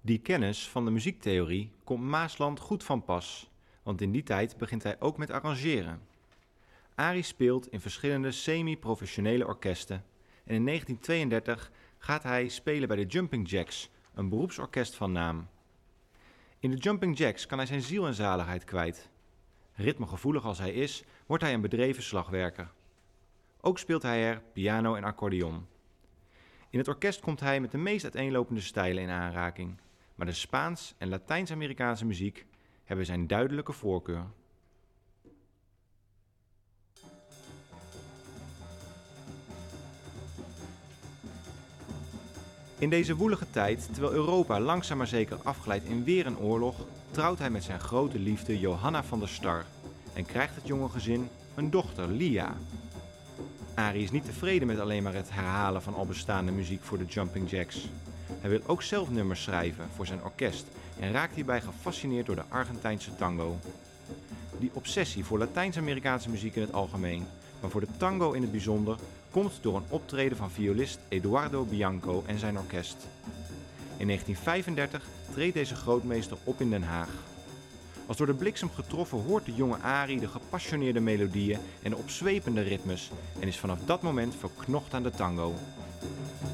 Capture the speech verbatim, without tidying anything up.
Die kennis van de muziektheorie komt Maasland goed van pas, want in die tijd begint hij ook met arrangeren. Arie speelt in verschillende semi-professionele orkesten en in negentien tweeëndertig gaat hij spelen bij de Jumping Jacks, een beroepsorkest van naam. In de Jumping Jacks kan hij zijn ziel en zaligheid kwijt. Ritmegevoelig als hij is, wordt hij een bedreven slagwerker. Ook speelt hij er piano en accordeon. In het orkest komt hij met de meest uiteenlopende stijlen in aanraking, maar de Spaans- en Latijns-Amerikaanse muziek hebben zijn duidelijke voorkeur. In deze woelige tijd, terwijl Europa langzaam maar zeker afglijdt in weer een oorlog, trouwt hij met zijn grote liefde Johanna van der Star en krijgt het jonge gezin een dochter, Lia. Arie is niet tevreden met alleen maar het herhalen van al bestaande muziek voor de Jumping Jacks. Hij wil ook zelf nummers schrijven voor zijn orkest en raakt hierbij gefascineerd door de Argentijnse tango. Die obsessie voor Latijns-Amerikaanse muziek in het algemeen, maar voor de tango in het bijzonder, komt door een optreden van violist Eduardo Bianco en zijn orkest. In negentien vijfendertig treedt deze grootmeester op in Den Haag. Als door de bliksem getroffen hoort de jonge Arie de gepassioneerde melodieën en de opzwepende ritmes en is vanaf dat moment verknocht aan de tango.